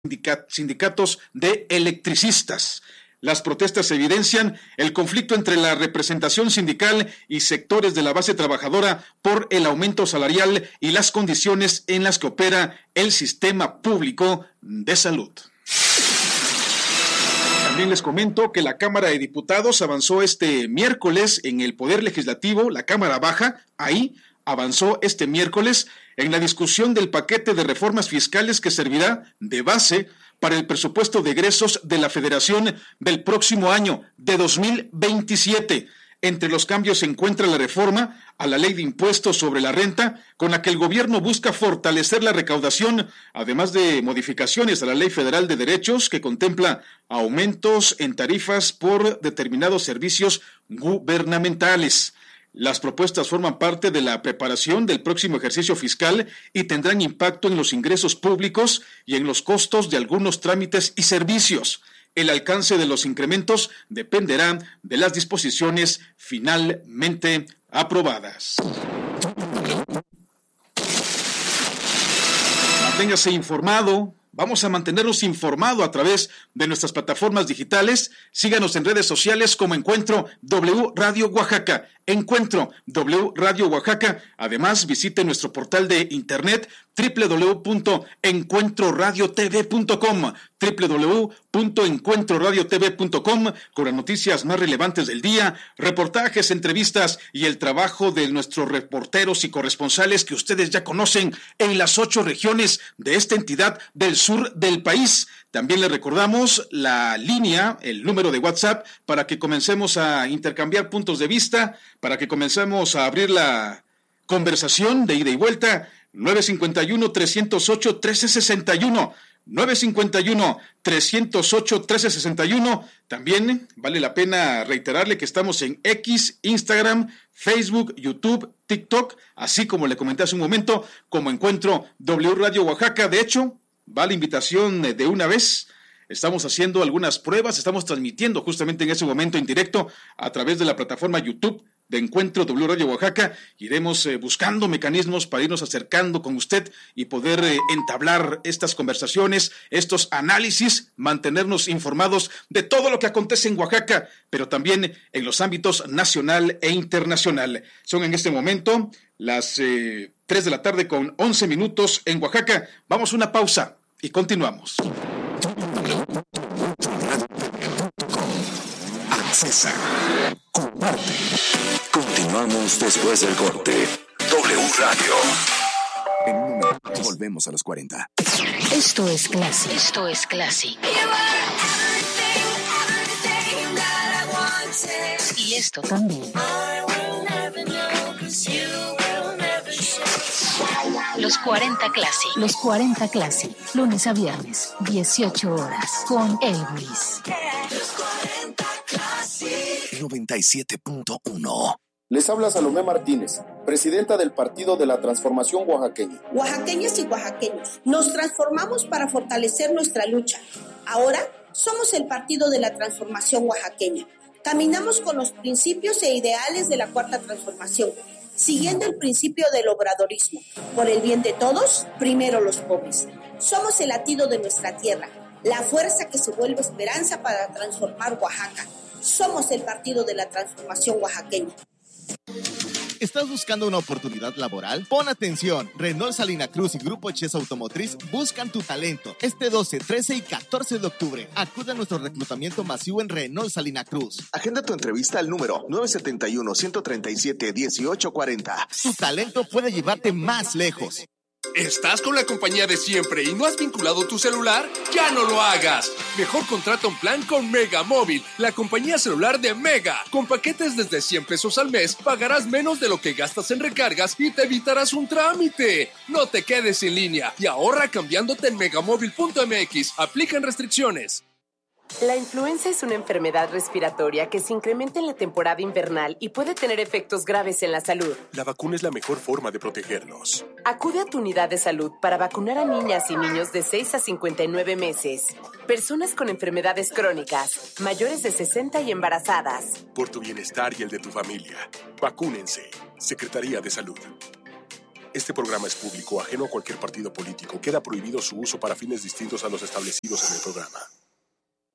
sindicatos de electricistas. Las protestas evidencian el conflicto entre la representación sindical y sectores de la base trabajadora por el aumento salarial y las condiciones en las que opera el sistema público de salud. También les comento que la Cámara de Diputados avanzó este miércoles en el Poder Legislativo, la Cámara Baja, ahí avanzó este miércoles en la discusión del paquete de reformas fiscales que servirá de base para el presupuesto de egresos de la Federación del próximo año, de 2027. Entre los cambios se encuentra la reforma a la Ley de Impuestos sobre la Renta, con la que el gobierno busca fortalecer la recaudación, además de modificaciones a la Ley Federal de Derechos, que contempla aumentos en tarifas por determinados servicios gubernamentales. Las propuestas forman parte de la preparación del próximo ejercicio fiscal y tendrán impacto en los ingresos públicos y en los costos de algunos trámites y servicios. El alcance de los incrementos dependerá de las disposiciones finalmente aprobadas. Manténgase informado. Vamos a mantenernos informados a través de nuestras plataformas digitales. Síganos en redes sociales como Encuentro W Radio Oaxaca. Encuentro W Radio Oaxaca. Además, visite nuestro portal de internet www.encuentroradiotv.com www.encuentroradiotv.com con las noticias más relevantes del día, reportajes, entrevistas y el trabajo de nuestros reporteros y corresponsales que ustedes ya conocen en las 8 regiones de esta entidad del sur del país. También les recordamos la línea, el número de WhatsApp, para que comencemos a intercambiar puntos de vista, para que comencemos a abrir la conversación de ida y vuelta. 951-308-1361, 951-308-1361. También vale la pena reiterarle que estamos en X, Instagram, Facebook, YouTube, TikTok, así como le comenté hace un momento, como Encuentro W Radio Oaxaca. De hecho, va la invitación de una vez. Estamos haciendo algunas pruebas, estamos transmitiendo justamente en ese momento en directo a través de la plataforma YouTube de Encuentro W Radio Oaxaca. Iremos buscando mecanismos para irnos acercando con usted y poder entablar estas conversaciones, estos análisis, mantenernos informados de todo lo que acontece en Oaxaca, pero también en los ámbitos nacional e internacional. Son en este momento las 3 de la tarde con 11 minutos en Oaxaca. Vamos a una pausa y continuamos. Accesa, comparte. Continuamos después del corte. W Radio. En un momento volvemos a los 40. Esto es Classic. Esto es Classic. Y esto también. Los 40 Classic. Los 40 Classic. Lunes a viernes, 18 horas. Con Elvis. 97.1. Les habla Salomé Martínez, presidenta del Partido de la Transformación Oaxaqueña. Oaxaqueñas y oaxaqueños, nos transformamos para fortalecer nuestra lucha. Ahora somos el Partido de la Transformación Oaxaqueña. Caminamos con los principios e ideales de la Cuarta Transformación, siguiendo el principio del obradorismo. Por el bien de todos, primero los pobres. Somos el latido de nuestra tierra, la fuerza que se vuelve esperanza para transformar Oaxaca. Somos el Partido de la Transformación Oaxaqueña. ¿Estás buscando una oportunidad laboral? Pon atención. Renault Salina Cruz y Grupo Chess Automotriz buscan tu talento. Este 12, 13 y 14 de octubre. Acude a nuestro reclutamiento masivo en Renault Salina Cruz. Agenda tu entrevista al número 971-137-1840. Tu talento puede llevarte más lejos. ¿Estás con la compañía de siempre y no has vinculado tu celular? ¡Ya no lo hagas! Mejor contrata un plan con Mega Móvil, la compañía celular de Mega. Con paquetes desde 100 pesos al mes, pagarás menos de lo que gastas en recargas y te evitarás un trámite. No te quedes en línea y ahorra cambiándote en megamóvil.mx. Aplican restricciones. La influenza es una enfermedad respiratoria que se incrementa en la temporada invernal y puede tener efectos graves en la salud. La vacuna es la mejor forma de protegernos. Acude a tu unidad de salud para vacunar a niñas y niños de 6 a 59 meses, personas con enfermedades crónicas, mayores de 60 y embarazadas. Por tu bienestar y el de tu familia, vacúnense. Secretaría de Salud. Este programa es público, ajeno a cualquier partido político. Queda prohibido su uso para fines distintos a los establecidos en el programa.